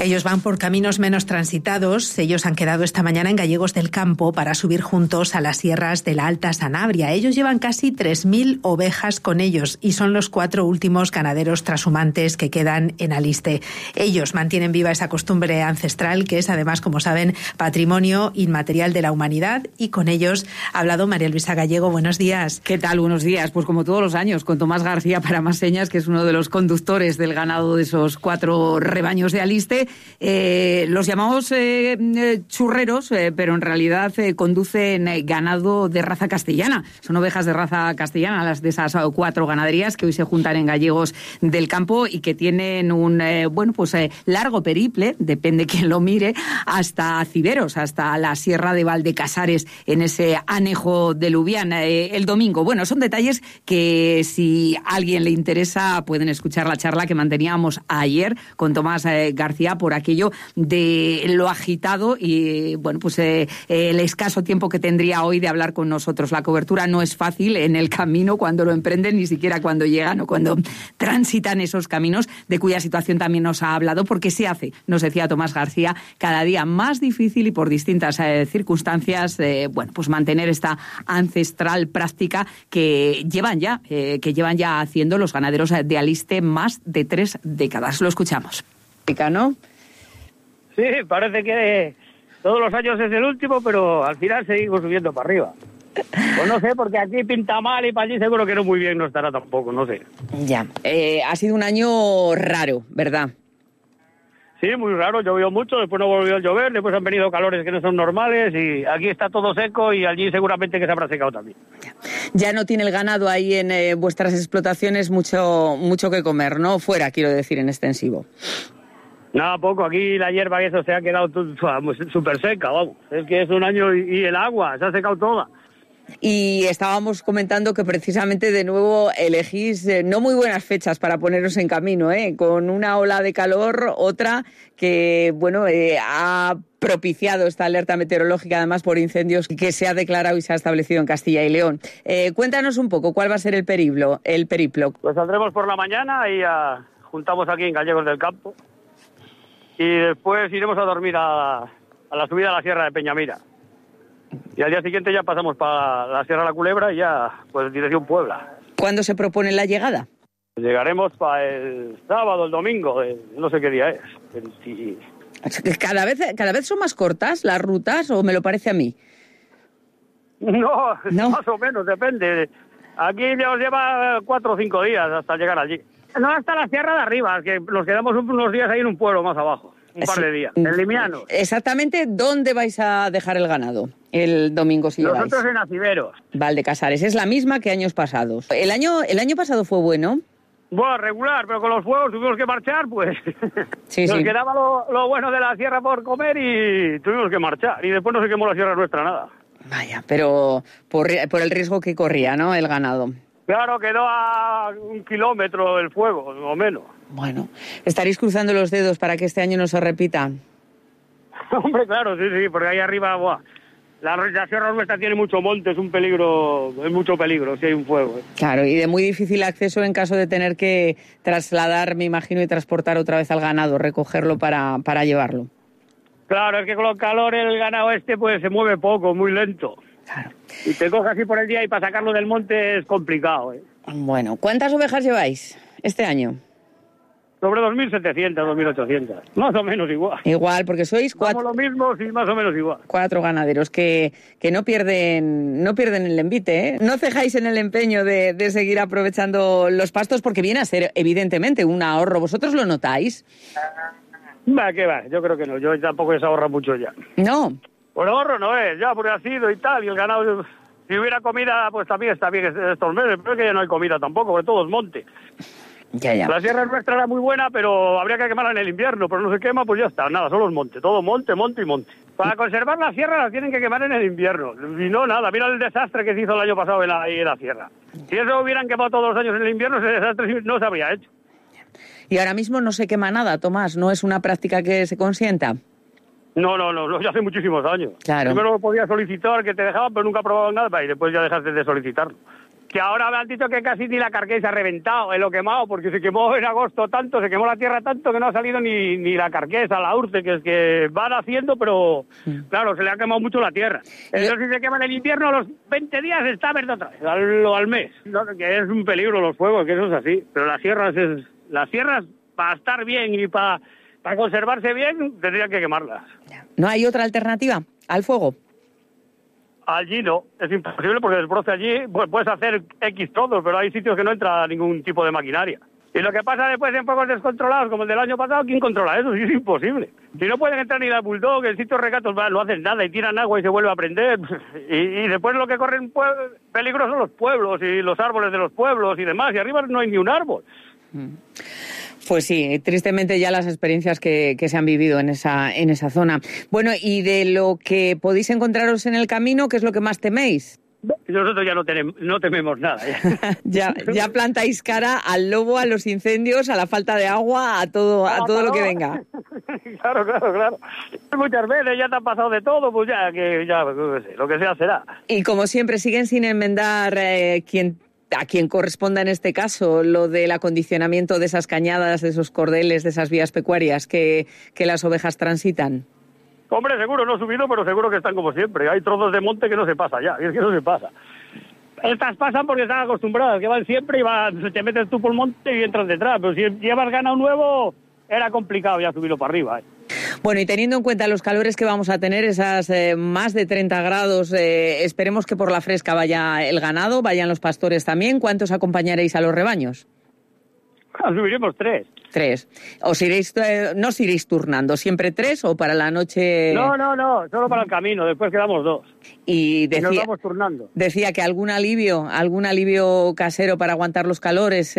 Ellos van por caminos menos transitados. Ellos han quedado esta mañana en Gallegos del Campo para subir juntos a las sierras de la Alta Sanabria. Ellos llevan casi 3.000 ovejas con ellos y son los 4 últimos ganaderos trashumantes que quedan en Aliste. Ellos mantienen viva esa costumbre ancestral que es además, como saben, patrimonio inmaterial de la humanidad, y con ellos ha hablado María Luisa Gallego. Buenos días. ¿Qué tal? Buenos días. Pues como todos los años, con Tomás García para Más Señas, que es uno de los conductores del ganado de esos 4 rebaños de Aliste. Los llamamos churreros, pero en realidad conducen ganado de raza castellana. Son ovejas de raza castellana, las de esas 4 ganaderías que hoy se juntan en Gallegos del Campo y que tienen un largo periple, depende quién lo mire, hasta Ciberos, hasta la Sierra de Valdecasares, en ese anejo de Lubián, el domingo. Bueno, son detalles que si a alguien le interesa pueden escuchar la charla que manteníamos ayer con Tomás García por aquello de lo agitado y el escaso tiempo que tendría hoy de hablar con nosotros. La cobertura no es fácil en el camino cuando lo emprenden, ni siquiera cuando llegan o cuando transitan esos caminos, de cuya situación también nos ha hablado, porque se hace, nos decía Tomás García, cada día más difícil y por distintas circunstancias, mantener esta ancestral práctica que llevan ya haciendo los ganaderos de Aliste más de 3 décadas. Lo escuchamos. ¿No? Sí, parece que todos los años es el último, pero al final seguimos subiendo para arriba. Pues no sé, porque aquí pinta mal y para allí seguro que no muy bien no estará tampoco, no sé. Ya, ha sido un año raro, ¿verdad? Sí, muy raro, llovió mucho, después no volvió a llover, después han venido calores que no son normales y aquí está todo seco y allí seguramente que se habrá secado también. Ya no tiene el ganado ahí en vuestras explotaciones mucho que comer, ¿no? Fuera, quiero decir, en extensivo. Nada, poco. Aquí la hierba y eso se ha quedado súper seca, vamos. Es que es un año y el agua se ha secado toda. Y estábamos comentando que precisamente de nuevo elegís no muy buenas fechas para poneros en camino, con una ola de calor, otra que ha propiciado esta alerta meteorológica, además por incendios que se ha declarado y se ha establecido en Castilla y León. Cuéntanos un poco, ¿cuál va a ser el periplo? Pues saldremos por la mañana y juntamos aquí en Gallegos del Campo y después iremos a dormir a la subida a la Sierra de Peñamira. Y al día siguiente ya pasamos para la Sierra de la Culebra y ya, pues, dirección Puebla. ¿Cuándo se propone la llegada? Llegaremos para el sábado, el domingo, no sé qué día es. ¿Cada vez son más cortas las rutas o me lo parece a mí? No, más o menos, depende. Aquí ya os lleva 4 o 5 días hasta llegar allí. No hasta la Sierra de arriba, que nos quedamos unos días ahí en un pueblo más abajo. Un par de días, en Limiano. Exactamente, ¿dónde vais a dejar el ganado el domingo si llegáis? Nosotros en Aciveros. Valdecasares, es la misma que años pasados. ¿El año pasado fue bueno? Bueno, regular, pero con los fuegos tuvimos que marchar, pues. Sí, nos quedaba lo bueno de la sierra por comer y tuvimos que marchar. Y después no se quemó la sierra nuestra, nada. Vaya, pero por el riesgo que corría, ¿no?, el ganado. Claro, quedó a 1 kilómetro el fuego, o menos. Bueno, ¿estaréis cruzando los dedos para que este año no se repita? Hombre, claro, sí, porque ahí arriba, la sierra nuestra tiene mucho monte, es mucho peligro si hay un fuego. Claro, y de muy difícil acceso en caso de tener que trasladar, me imagino, y transportar otra vez al ganado, recogerlo para llevarlo. Claro, es que con los calores el ganado pues se mueve poco, muy lento. Claro. Y te coge así por el día y para sacarlo del monte es complicado. Bueno, ¿cuántas ovejas lleváis este año? Sobre 2.700, 2.800. Más o menos igual. Igual, porque sois 4... Como lo mismo, sí, más o menos igual. 4 ganaderos que no pierden el envite, ¿eh? No cejáis en el empeño de seguir aprovechando los pastos porque viene a ser, evidentemente, un ahorro. ¿Vosotros lo notáis? ¿Qué va? Yo creo que no. Yo tampoco se ahorra mucho ya. ¿No? Por ahorro no es, ya por ácido y tal. Y el ganado, si hubiera comida, pues también está bien estos meses. Pero es que ya no hay comida tampoco, porque todo es monte. Ya. La sierra nuestra era muy buena, pero habría que quemarla en el invierno, pero no se quema, pues ya está, nada, solo es monte, todo monte, monte y monte. Para conservar la sierra la tienen que quemar en el invierno, y no nada, mira el desastre que se hizo el año pasado en la sierra. Si eso hubieran quemado todos los años en el invierno, ese desastre no se habría hecho. Y ahora mismo no se quema nada, Tomás, ¿no es una práctica que se consienta? No, ya hace muchísimos años. Claro. Primero podías solicitar que te dejaban, pero nunca aprobaban nada, y después ya dejaste de solicitarlo. Que ahora me han dicho que casi ni la carqué se ha reventado, lo quemado, porque se quemó en agosto tanto, se quemó la tierra tanto que no ha salido ni la carquesa, la urce, que es que van haciendo, pero claro, se le ha quemado mucho la tierra. Entonces si se quema en el invierno, a los 20 días está verde otra vez, al mes. No, que es un peligro los fuegos, que eso es así. Pero las sierras para estar bien y para conservarse bien, tendrían que quemarlas. ¿No hay otra alternativa al fuego? Allí no, es imposible porque desbroce allí, pues puedes hacer X todos, pero hay sitios que no entra ningún tipo de maquinaria. Y lo que pasa después en fuegos descontrolados, como el del año pasado, ¿quién controla eso? Sí, es imposible. Si no pueden entrar ni la bulldog, en sitios regatos no hacen nada y tiran agua y se vuelve a prender. Y después lo que corren peligro son los pueblos y los árboles de los pueblos y demás, y arriba no hay ni un árbol. Pues sí, tristemente ya las experiencias que se han vivido en esa zona. Bueno, y de lo que podéis encontraros en el camino, ¿qué es lo que más teméis? Nosotros ya no tememos nada. ya plantáis cara al lobo, a los incendios, a la falta de agua, a todo lo que venga. Claro. Muchas veces ya te ha pasado de todo, pues ya lo que sea será. Y como siempre, siguen sin enmendar a quien corresponda en este caso lo del acondicionamiento de esas cañadas, de esos cordeles, de esas vías pecuarias que las ovejas transitan. Hombre, seguro, no he subido, pero seguro que están como siempre. Hay trozos de monte que no se pasa ya, es que no se pasa. Estas pasan porque están acostumbradas, que van siempre y te metes tú por el monte y entras detrás. Pero si llevas ganado nuevo, era complicado ya subirlo para arriba. Bueno, y teniendo en cuenta los calores que vamos a tener, esas más de 30 grados, esperemos que por la fresca vaya el ganado, vayan los pastores también. ¿Cuántos acompañaréis a los rebaños? Subiremos 3. 3. ¿No os iréis turnando? ¿Siempre 3 o para la noche? No, solo para el camino, después quedamos 2. Y nos vamos turnando. Decía que algún alivio casero para aguantar los calores,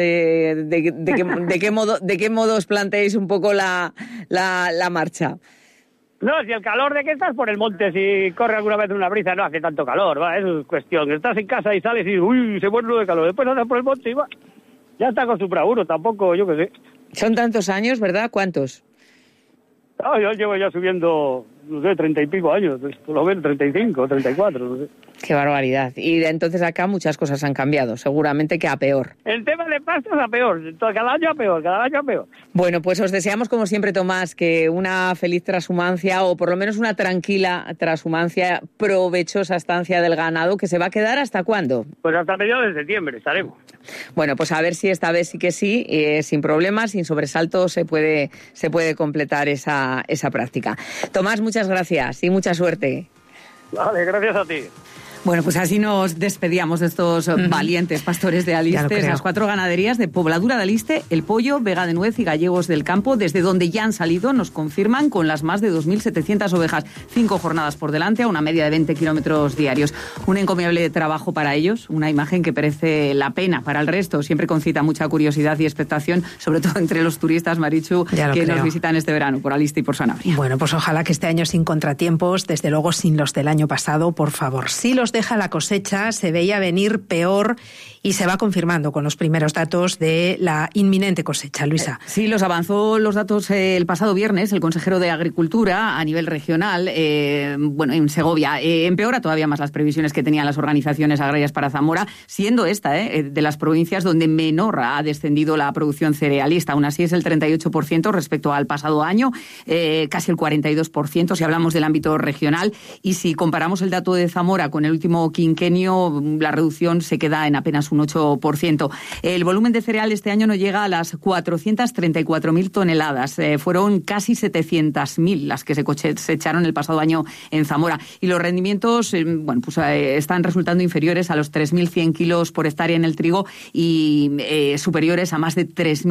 ¿de qué modo os planteáis un poco la marcha? No, si el calor de que estás por el monte, si corre alguna vez una brisa, no hace tanto calor, va, eso es cuestión. Estás en casa y sales y se muere de calor, después andas por el monte y va. Ya está acostumbrado uno, tampoco, yo qué sé. Son tantos años, ¿verdad? ¿Cuántos? No, yo llevo ya subiendo, no sé, 30 y pico años, por lo menos 35, 34, no sé. Qué barbaridad. Y entonces acá muchas cosas han cambiado, seguramente que a peor. El tema de pastos a peor, cada año a peor. Bueno, pues os deseamos como siempre, Tomás, que una feliz trashumancia o por lo menos una tranquila trashumancia, provechosa estancia del ganado, que se va a quedar ¿hasta cuándo? Pues hasta mediados de septiembre estaremos. Bueno, pues a ver si esta vez sí que sí, sin problemas, sin sobresaltos, se puede completar esa práctica. Tomás, muchas gracias y mucha suerte. Vale, gracias a ti. Bueno, pues así nos despedíamos de estos valientes pastores de Aliste, las 4 ganaderías de Pobladura de Aliste, El Pollo, Vega de Nuez y Gallegos del Campo, desde donde ya han salido, nos confirman, con las más de 2.700 ovejas, 5 jornadas por delante, a una media de 20 kilómetros diarios. Un encomiable trabajo para ellos, una imagen que merece la pena para el resto, siempre concita mucha curiosidad y expectación, sobre todo entre los turistas, Marichu, que nos visitan este verano por Aliste y por Sanabria. Bueno, pues ojalá que este año sin contratiempos, desde luego sin los del año pasado, por favor. Sí los deja la cosecha, se veía venir peor y se va confirmando con los primeros datos de la inminente cosecha. Luisa. Sí, los avanzó los datos el pasado viernes el consejero de Agricultura a nivel regional, en Segovia. Empeora todavía más las previsiones que tenían las organizaciones agrarias para Zamora, siendo esta de las provincias donde menor ha descendido la producción cerealista. Aún así es el 38% respecto al pasado año, casi el 42% si hablamos del ámbito regional. Y si comparamos el dato de Zamora con el último quinquenio, la reducción se queda en apenas un 8%. El volumen de cereal este año no llega a las 434.000 toneladas. Fueron casi 700.000 las que se cosecharon el pasado año en Zamora. Y los rendimientos están resultando inferiores a los 3.100 kilos por hectárea en el trigo y superiores a más de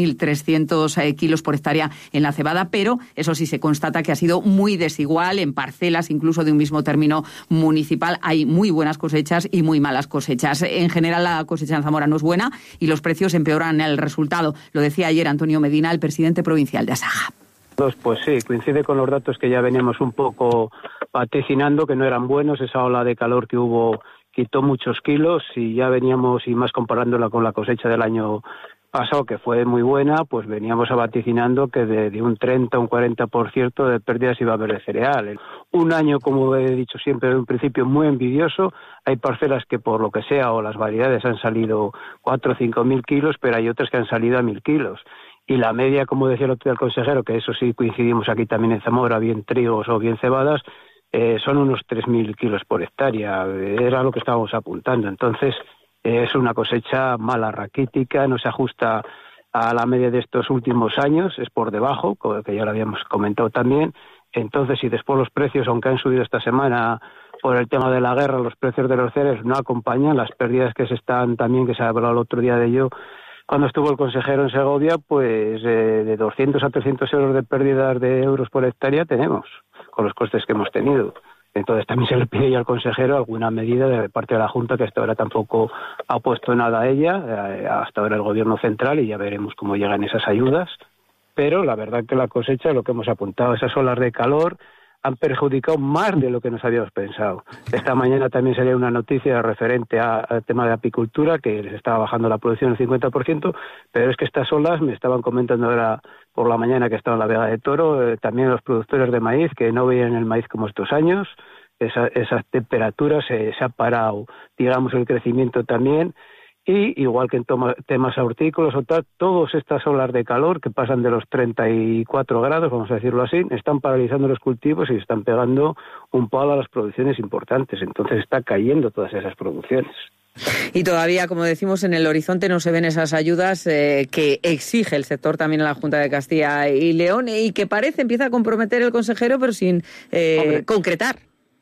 3.300 kilos por hectárea en la cebada. Pero eso sí, se constata que ha sido muy desigual en parcelas, incluso de un mismo término municipal. Hay muy buenas cosechas y muy malas cosechas. En general, la cosecha en Zamora no es buena y los precios empeoran el resultado. Lo decía ayer Antonio Medina, el presidente provincial de Asaja. Pues sí, coincide con los datos que ya veníamos un poco vaticinando, que no eran buenos. Esa ola de calor que hubo quitó muchos kilos y ya veníamos, y más comparándola con la cosecha del año pasado, que fue muy buena, pues veníamos vaticinando que de un 30 a un 40% de pérdidas iba a haber de cereal. Un año, como he dicho siempre, de un principio muy envidioso. Hay parcelas que por lo que sea, o las variedades, han salido 4 o 5 mil kilos, pero hay otras que han salido a 1.000 kilos. Y la media, como decía el otro día el consejero, que eso sí coincidimos aquí también en Zamora, bien trigos o bien cebadas, son unos 3.000 kilos por hectárea. Era lo que estábamos apuntando. Entonces, es una cosecha mala, raquítica, no se ajusta a la media de estos últimos años, es por debajo, que ya lo habíamos comentado también. Entonces, si después los precios, aunque han subido esta semana por el tema de la guerra, los precios de los cereales no acompañan, las pérdidas que se ha hablado el otro día de ello, cuando estuvo el consejero en Segovia, pues de 200 a 300 euros de pérdidas de euros por hectárea tenemos, con los costes que hemos tenido. Entonces también se le pide ya al consejero alguna medida de parte de la Junta, que hasta ahora tampoco ha puesto nada a ella, hasta ahora el Gobierno central, y ya veremos cómo llegan esas ayudas. Pero la verdad que la cosecha, lo que hemos apuntado, esas olas de calor han perjudicado más de lo que nos habíamos pensado. Esta mañana también salía una noticia referente al tema de apicultura, que les estaba bajando la producción el 50%, pero es que estas olas, me estaban comentando ahora por la mañana que estaba en la Vega de Toro, también los productores de maíz, que no veían el maíz como estos años, esas temperaturas, se ha parado, digamos, el crecimiento también. Y igual que en temas hortícolas o tal, todas estas olas de calor que pasan de los 34 grados, vamos a decirlo así, están paralizando los cultivos y están pegando un palo a las producciones importantes. Entonces está cayendo todas esas producciones. Y todavía, como decimos, en el horizonte no se ven esas ayudas que exige el sector también a la Junta de Castilla y León y que empieza a comprometer el consejero, pero sin concretar.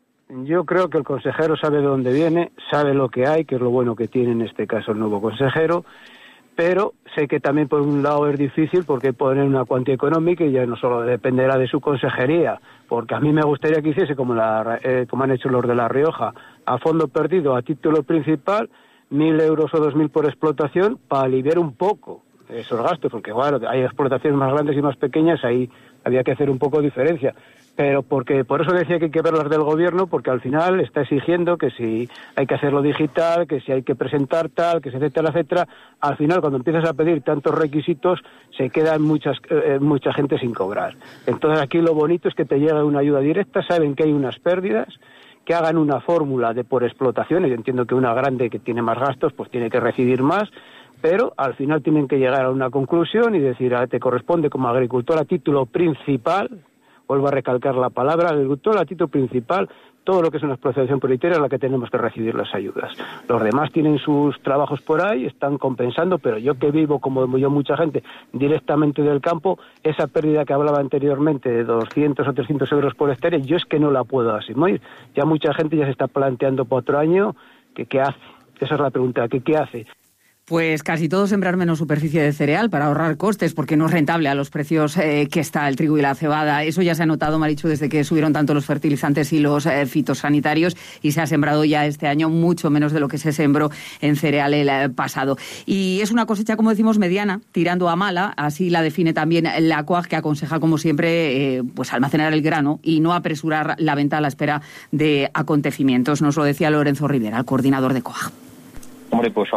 Yo creo que el consejero sabe de dónde viene, sabe lo que hay, que es lo bueno que tiene en este caso el nuevo consejero, pero sé que también por un lado es difícil porque poner una cuantía económica y ya no solo dependerá de su consejería, porque a mí me gustaría que hiciese como han hecho los de La Rioja, a fondo perdido, a título principal, 1.000 euros o 2.000 por explotación para aliviar un poco esos gastos, porque bueno, hay explotaciones más grandes y más pequeñas, ahí había que hacer un poco de diferencia. Pero por eso decía que hay que ver las del gobierno, porque al final está exigiendo que si hay que hacerlo digital, que si hay que presentar tal, que se etcétera, etcétera. Al final, cuando empiezas a pedir tantos requisitos, se queda mucha gente sin cobrar. Entonces aquí lo bonito es que te llega una ayuda directa, saben que hay unas pérdidas, que hagan una fórmula de por explotación. Yo entiendo que una grande que tiene más gastos, pues tiene que recibir más, pero al final tienen que llegar a una conclusión y decir, te corresponde como agricultor a título principal. Vuelvo a recalcar la palabra, agricultor a título principal, todo lo que es una explotación prioritaria es la que tenemos que recibir las ayudas. Los demás tienen sus trabajos por ahí, están compensando, pero yo que vivo, como yo mucha gente, directamente del campo, esa pérdida que hablaba anteriormente de 200 o 300 euros por hectárea, yo es que no la puedo asumir. Ya mucha gente ya se está planteando para otro año que qué hace. Esa es la pregunta, que qué hace. Pues casi todo sembrar menos superficie de cereal para ahorrar costes, porque no es rentable a los precios que está el trigo y la cebada. Eso ya se ha notado, Marichu, desde que subieron tanto los fertilizantes y los fitosanitarios, y se ha sembrado ya este año mucho menos de lo que se sembró en cereal el pasado. Y es una cosecha, como decimos, mediana, tirando a mala, así la define también la COAG, que aconseja, como siempre, pues almacenar el grano y no apresurar la venta a la espera de acontecimientos. Nos lo decía Lorenzo Rivera, el coordinador de COAG. Hombre, pues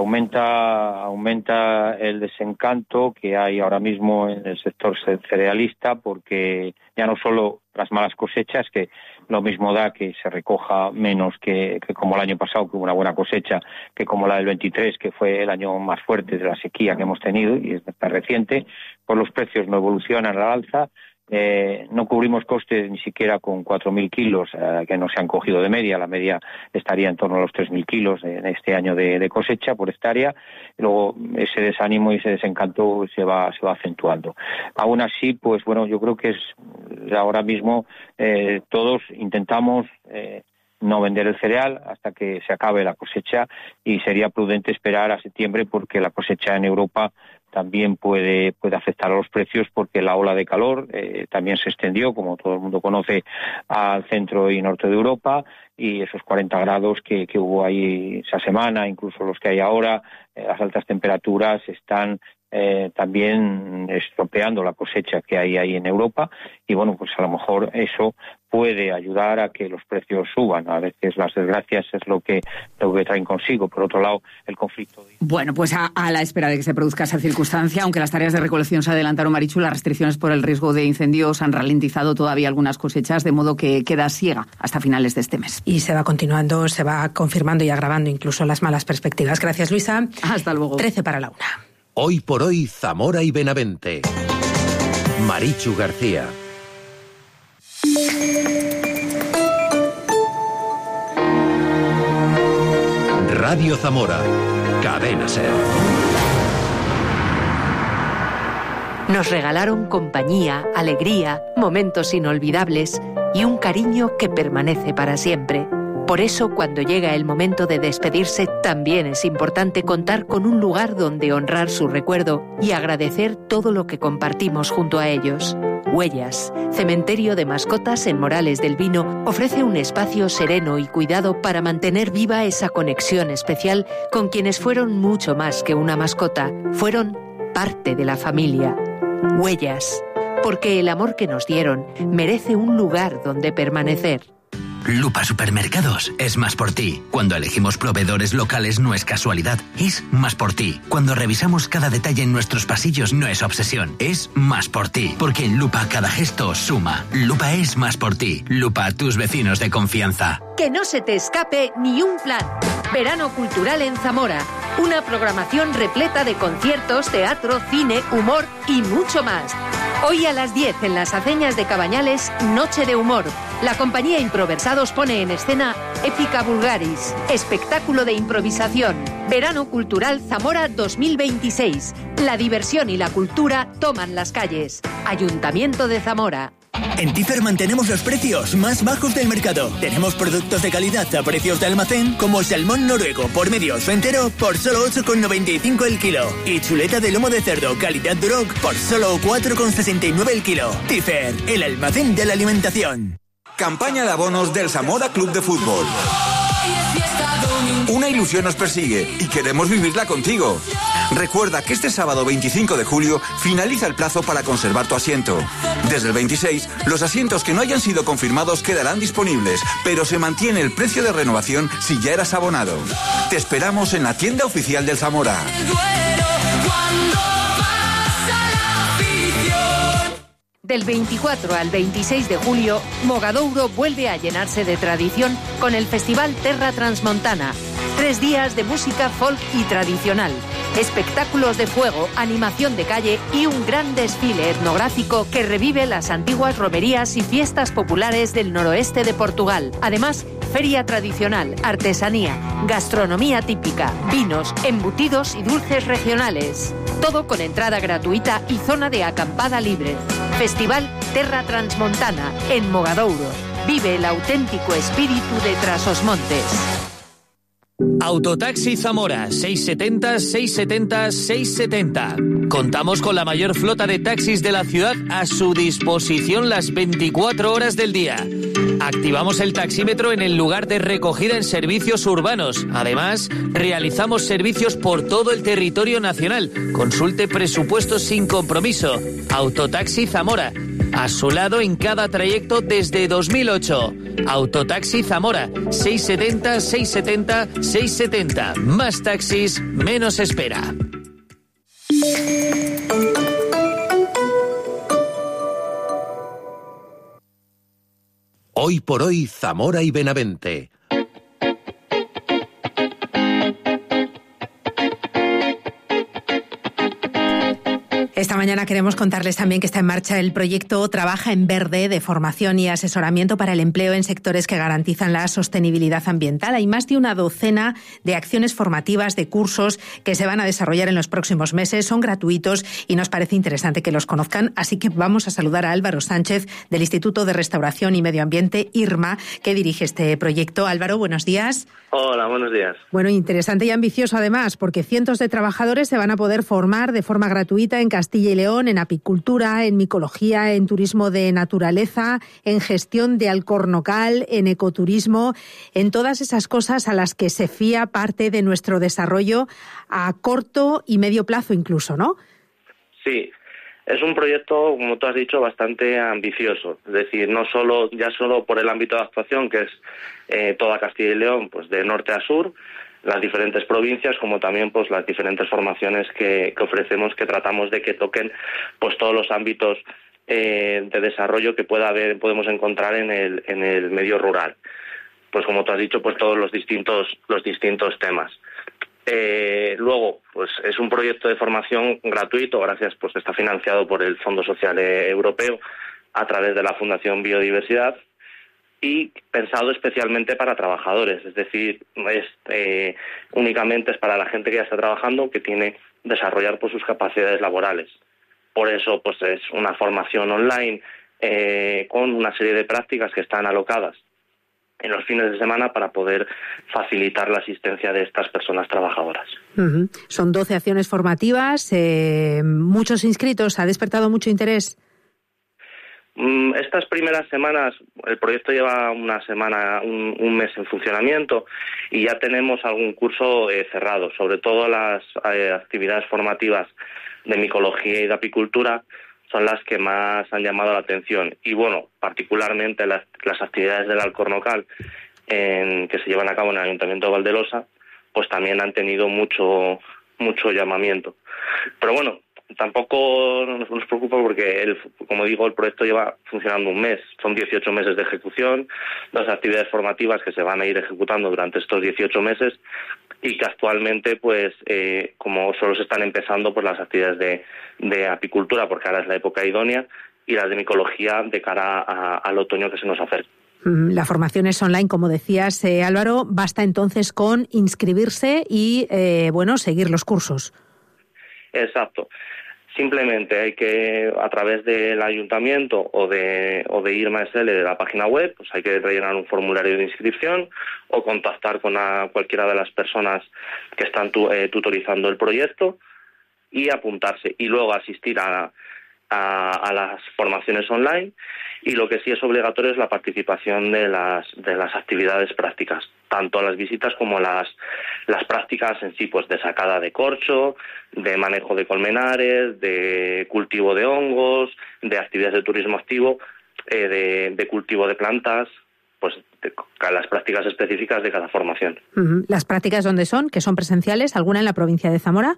aumenta el desencanto que hay ahora mismo en el sector cerealista, porque ya no solo las malas cosechas, que lo mismo da que se recoja menos que como el año pasado, que hubo una buena cosecha, que como la del 23, que fue el año más fuerte de la sequía que hemos tenido y es tan reciente, pues los precios no evolucionan al alza. No cubrimos costes ni siquiera con 4.000 kilos que no se han cogido de media. La media estaría en torno a los 3.000 kilos en este año de cosecha por hectárea. Luego ese desánimo y ese desencanto se va acentuando. Aún así, pues bueno, yo creo que es ahora mismo todos intentamos no vender el cereal hasta que se acabe la cosecha, y sería prudente esperar a septiembre, porque la cosecha en Europa también puede afectar a los precios, porque la ola de calor también se extendió, como todo el mundo conoce, al centro y norte de Europa, y esos 40 grados que hubo ahí esa semana, incluso los que hay ahora, las altas temperaturas están también estropeando la cosecha que hay ahí en Europa, y bueno, pues a lo mejor eso puede ayudar a que los precios suban. A veces las desgracias es lo que traen consigo. Por otro lado, el conflicto... Bueno, pues a la espera de que se produzca esa circunstancia, aunque las tareas de recolección se adelantaron, Marichu, las restricciones por el riesgo de incendios han ralentizado todavía algunas cosechas, de modo que queda ciega hasta finales de este mes. Y se va continuando, se va confirmando y agravando incluso las malas perspectivas. Gracias, Luisa. Hasta luego. 13 para la 1. Hoy por hoy, Zamora y Benavente. Marichu García. Radio Zamora. Cadena SER. Nos regalaron compañía, alegría, momentos inolvidables y un cariño que permanece para siempre. Por eso, cuando llega el momento de despedirse, también es importante contar con un lugar donde honrar su recuerdo y agradecer todo lo que compartimos junto a ellos. Huellas, cementerio de mascotas en Morales del Vino, ofrece un espacio sereno y cuidado para mantener viva esa conexión especial con quienes fueron mucho más que una mascota, fueron parte de la familia. Huellas, porque el amor que nos dieron merece un lugar donde permanecer. Lupa Supermercados es más por ti. Cuando elegimos proveedores locales no es casualidad, es más por ti. Cuando revisamos cada detalle en nuestros pasillos no es obsesión, es más por ti. Porque en Lupa cada gesto suma. Lupa es más por ti. Lupa, tus vecinos de confianza. Que no se te escape ni un plan. Verano Cultural en Zamora. Una programación repleta de conciertos, teatro, cine, humor y mucho más. Hoy a las 10 en las Aceñas de Cabañales, Noche de Humor. La compañía Improversados pone en escena Épica Vulgaris, espectáculo de improvisación. Verano Cultural Zamora 2026. La diversión y la cultura toman las calles. Ayuntamiento de Zamora. En Tifer mantenemos los precios más bajos del mercado. Tenemos productos de calidad a precios de almacén, como el salmón noruego por medio o entero por solo 8,95 el kilo. Y chuleta de lomo de cerdo calidad Duroc por solo 4,69 el kilo. Tifer, el almacén de la alimentación. Campaña de abonos del Zamora Club de Fútbol. Una ilusión nos persigue y queremos vivirla contigo. Recuerda que este sábado 25 de julio finaliza el plazo para conservar tu asiento. Desde el 26, los asientos que no hayan sido confirmados quedarán disponibles, pero se mantiene el precio de renovación si ya eras abonado. Te esperamos en la tienda oficial del Zamora. Del 24 al 26 de julio, Mogadouro vuelve a llenarse de tradición con el Festival Terra Transmontana. 3 días de música folk y tradicional, espectáculos de fuego, animación de calle y un gran desfile etnográfico que revive las antiguas romerías y fiestas populares del noroeste de Portugal. Además, feria tradicional, artesanía, gastronomía típica, vinos, embutidos y dulces regionales. Todo con entrada gratuita y zona de acampada libre. Festival Terra Transmontana en Mogadouro. Vive el auténtico espíritu de Trasosmontes. Autotaxi Zamora, 670 670 670. Contamos con la mayor flota de taxis de la ciudad a su disposición las 24 horas del día. Activamos el taxímetro en el lugar de recogida en servicios urbanos. Además, realizamos servicios por todo el territorio nacional. Consulte presupuestos sin compromiso. Autotaxi Zamora. A su lado en cada trayecto desde 2008. Autotaxi Zamora, 670 670 670. Más taxis, menos espera. Hoy por hoy, Zamora y Benavente. Esta mañana queremos contarles también que está en marcha el proyecto Trabaja en Verde, de formación y asesoramiento para el empleo en sectores que garantizan la sostenibilidad ambiental. Hay más de una docena de acciones formativas, de cursos que se van a desarrollar en los próximos meses. Son gratuitos y nos parece interesante que los conozcan. Así que vamos a saludar a Álvaro Sánchez, del Instituto de Restauración y Medio Ambiente, IRMA, que dirige este proyecto. Álvaro, buenos días. Hola, buenos días. Bueno, interesante y ambicioso además, porque cientos de trabajadores se van a poder formar de forma gratuita en Castilla y León, en apicultura, en micología, en turismo de naturaleza, en gestión de alcornocal, en ecoturismo, en todas esas cosas a las que se fía parte de nuestro desarrollo a corto y medio plazo incluso, ¿no? Sí, es un proyecto, como tú has dicho, bastante ambicioso. Es decir, no solo por el ámbito de actuación, que es toda Castilla y León, pues de norte a sur, las diferentes provincias, como también pues las diferentes formaciones que ofrecemos, que tratamos de que toquen pues todos los ámbitos de desarrollo que podemos encontrar en el medio rural. Pues como tú has dicho, pues todos los distintos temas. Luego, pues es un proyecto de formación gratuito, gracias, pues está financiado por el Fondo Social Europeo a través de la Fundación Biodiversidad y pensado especialmente para trabajadores, es decir, únicamente es para la gente que ya está trabajando, que tiene desarrollar pues sus capacidades laborales. Por eso, pues es una formación online con una serie de prácticas que están alocadas en los fines de semana para poder facilitar la asistencia de estas personas trabajadoras. Uh-huh. Son 12 acciones formativas, muchos inscritos, ¿ha despertado mucho interés? Estas primeras semanas, el proyecto lleva un mes en funcionamiento y ya tenemos algún curso cerrado, sobre todo las actividades formativas de micología y de apicultura son las que más han llamado la atención. Y bueno, particularmente las actividades del Alcornocal que se llevan a cabo en el Ayuntamiento de Valdelosa, pues también han tenido mucho llamamiento. Pero bueno, tampoco nos preocupa porque, como digo, el proyecto lleva funcionando un mes. Son 18 meses de ejecución, las actividades formativas que se van a ir ejecutando durante estos 18 meses y que actualmente, pues, como solo se están empezando, pues las actividades de apicultura, porque ahora es la época idónea, y las de micología de cara al otoño que se nos acerca. La formación es online, como decías, Álvaro. Basta entonces con inscribirse y, seguir los cursos. Exacto. Simplemente hay que, a través del ayuntamiento o de IRMA SL de la página web, pues hay que rellenar un formulario de inscripción o contactar con cualquiera de las personas que están tutorizando el proyecto y apuntarse. Y luego asistir a las formaciones online, y lo que sí es obligatorio es la participación de las actividades prácticas, tanto las visitas como las prácticas en sí, pues de sacada de corcho, de manejo de colmenares, de cultivo de hongos, de actividades de turismo activo, de cultivo de plantas, pues las prácticas específicas de cada formación. ¿Las prácticas dónde son? ¿Que son presenciales? ¿Alguna en la provincia de Zamora?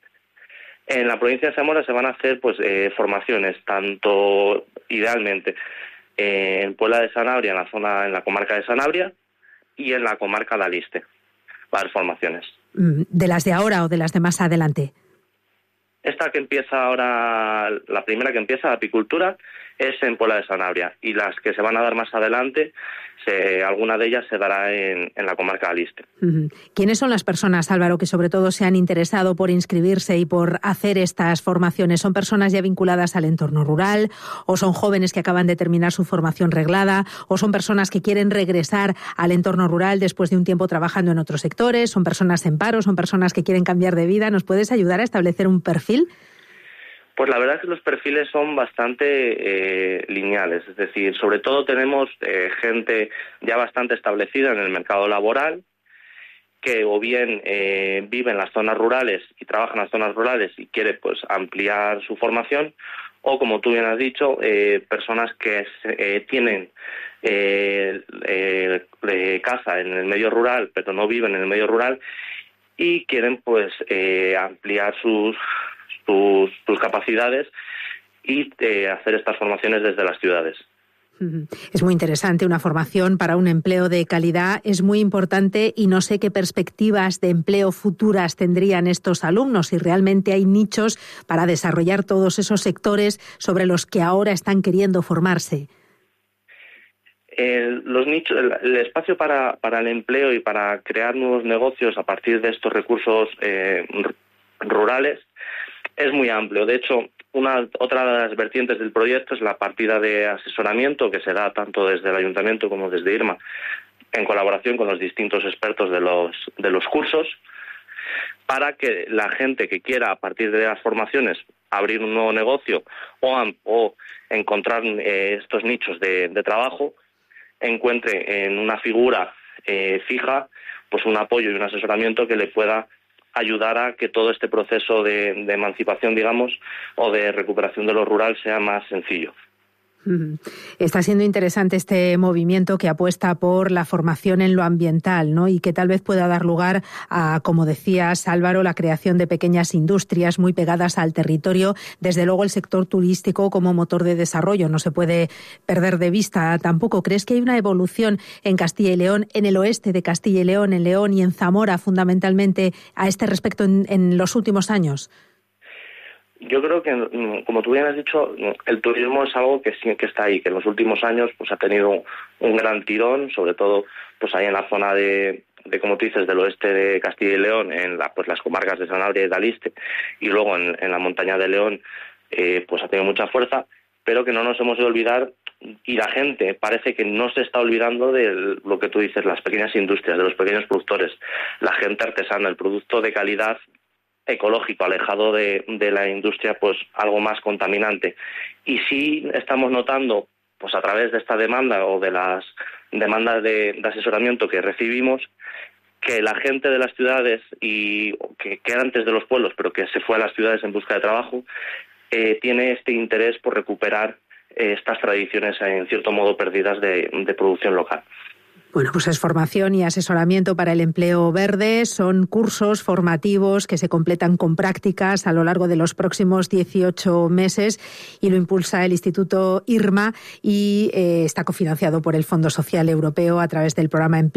En la provincia de Zamora se van a hacer formaciones, tanto idealmente en Puebla de Sanabria, en la comarca de Sanabria, y en la comarca de Aliste. Va a haber formaciones. ¿De las de ahora o de las de más adelante? Esta que empieza ahora, la primera que empieza, la apicultura, es en Puebla de Sanabria, y las que se van a dar más adelante, alguna de ellas se dará en la comarca de Aliste. ¿Quiénes son las personas, Álvaro, que sobre todo se han interesado por inscribirse y por hacer estas formaciones? ¿Son personas ya vinculadas al entorno rural, o son jóvenes que acaban de terminar su formación reglada, o son personas que quieren regresar al entorno rural después de un tiempo trabajando en otros sectores? ¿Son personas en paro? ¿Son personas que quieren cambiar de vida? ¿Nos puedes ayudar a establecer un perfil? Pues la verdad es que los perfiles son bastante lineales, es decir, sobre todo tenemos gente ya bastante establecida en el mercado laboral, que o bien vive en las zonas rurales y trabaja en las zonas rurales y quiere pues ampliar su formación, o como tú bien has dicho, personas que tienen casa en el medio rural pero no viven en el medio rural y quieren pues ampliar sus capacidades y hacer estas formaciones desde las ciudades. Es muy interesante, una formación para un empleo de calidad es muy importante, y no sé qué perspectivas de empleo futuras tendrían estos alumnos, si realmente hay nichos para desarrollar todos esos sectores sobre los que ahora están queriendo formarse. Los nichos, el espacio para el empleo y para crear nuevos negocios a partir de estos recursos rurales es muy amplio. De hecho, otra de las vertientes del proyecto es la partida de asesoramiento que se da tanto desde el Ayuntamiento como desde IRMA, en colaboración con los distintos expertos de los cursos, para que la gente que quiera, a partir de las formaciones, abrir un nuevo negocio o encontrar estos nichos de trabajo, encuentre en una figura fija pues un apoyo y un asesoramiento que le pueda ayudar a que todo este proceso de emancipación, digamos, o de recuperación de lo rural sea más sencillo. Está siendo interesante este movimiento que apuesta por la formación en lo ambiental, ¿no? Y que tal vez pueda dar lugar a, como decías, Álvaro, la creación de pequeñas industrias muy pegadas al territorio. Desde luego el sector turístico como motor de desarrollo no se puede perder de vista tampoco. ¿Crees que hay una evolución en Castilla y León, en el oeste de Castilla y León, en León y en Zamora fundamentalmente a este respecto en los últimos años? Yo creo que, como tú bien has dicho, el turismo es algo que sí que está ahí, que en los últimos años pues ha tenido un gran tirón, sobre todo pues ahí en la zona de como tú dices, del oeste de Castilla y León, en las comarcas de Sanabria y de Aliste, y luego en la montaña de León, pues ha tenido mucha fuerza, pero que no nos hemos de olvidar, y la gente parece que no se está olvidando de lo que tú dices, las pequeñas industrias, de los pequeños productores, la gente artesana, el producto de calidad ecológico, alejado de la industria, pues algo más contaminante. Y sí estamos notando, pues a través de esta demanda o de las demandas de asesoramiento que recibimos, que la gente de las ciudades y que era antes de los pueblos, pero que se fue a las ciudades en busca de trabajo, tiene este interés por recuperar estas tradiciones en cierto modo perdidas de producción local. Bueno, pues es formación y asesoramiento para el empleo verde, son cursos formativos que se completan con prácticas a lo largo de los próximos 18 meses y lo impulsa el Instituto IRMA y está cofinanciado por el Fondo Social Europeo a través del programa